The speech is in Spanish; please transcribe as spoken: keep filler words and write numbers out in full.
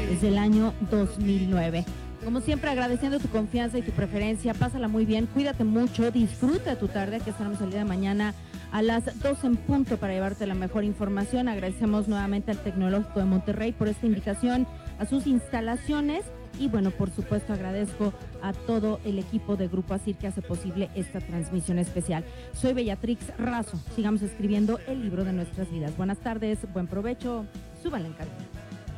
desde el año dos mil nueve. Como siempre, agradeciendo tu confianza y tu preferencia, pásala muy bien, cuídate mucho, disfruta tu tarde, que estaremos el día de mañana a las doce en punto para llevarte la mejor información. Agradecemos nuevamente al Tecnológico de Monterrey por esta invitación a sus instalaciones y bueno, por supuesto agradezco a todo el equipo de Grupo ASIR que hace posible esta transmisión especial. Soy Bellatrix Razo, sigamos escribiendo el libro de nuestras vidas. Buenas tardes, buen provecho, súbanle en cabina.